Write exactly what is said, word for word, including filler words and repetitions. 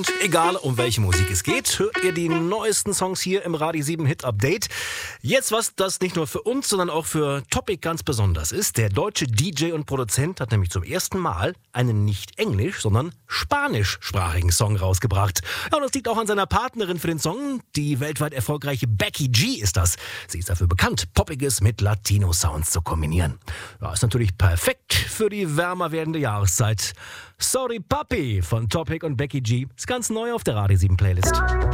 Egal um welche Musik es geht, hört ihr die neuesten Songs hier im Radio sieben Hit Update. Jetzt was, das nicht nur für uns, sondern auch für Topic ganz besonders ist. Der deutsche D J und Produzent hat nämlich zum ersten Mal einen nicht englisch, sondern spanischsprachigen Song rausgebracht. Ja, und das liegt auch an seiner Partnerin für den Song. Die weltweit erfolgreiche Becky G ist das. Sie ist dafür bekannt, Poppiges mit Latino-Sounds zu kombinieren. Ja, ist natürlich perfekt für die wärmer werdende Jahreszeit. Sorry Papi von Topic und Becky G ist ganz neu auf der Radio sieben Playlist.